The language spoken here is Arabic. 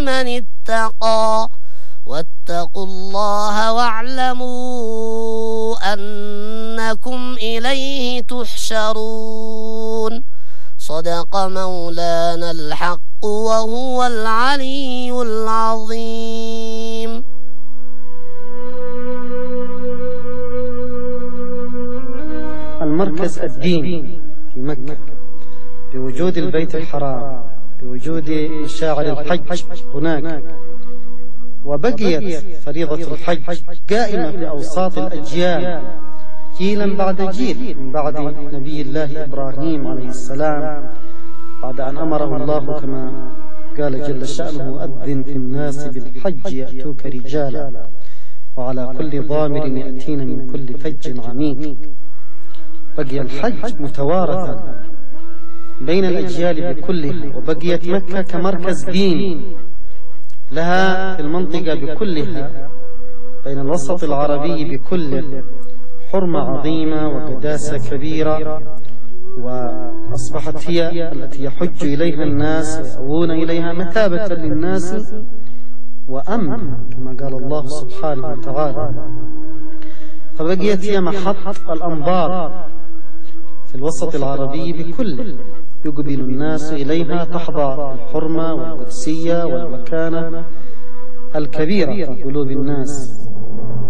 لمن اتقى واتقوا الله واعلموا أنكم إليه تحشرون صدق مولانا الحق وهو العلي العظيم. المركز الديني في مكة بوجود البيت الحرام، بوجود مشاعر الحج هناك، وبقيت فريضة الحج قائمة في أوساط الأجيال جيلا بعد جيل من بعد نبي الله إبراهيم عليه السلام، بعد أن أمره الله كما قال جل شأنه أذن في الناس بالحج يأتوك رجالا وعلى كل ضامر يأتين من كل فج عميق. بقي الحج متوارثا بين الأجيال بكلها، وبقيت مكة كمركز دين لها في المنطقة بكلها بين الوسط العربي بكله حرمة عظيمة وقداسة كبيرة، وأصبحت هي التي يحج إليها الناس ويأوون إليها مثابة للناس وأمن كما قال الله سبحانه وتعالى. فبقيت هي محط الأنظار في الوسط العربي بكله، يقبل الناس إليها تحظى الحرمة والقدسية والمكانة الكبيرة في قلوب الناس.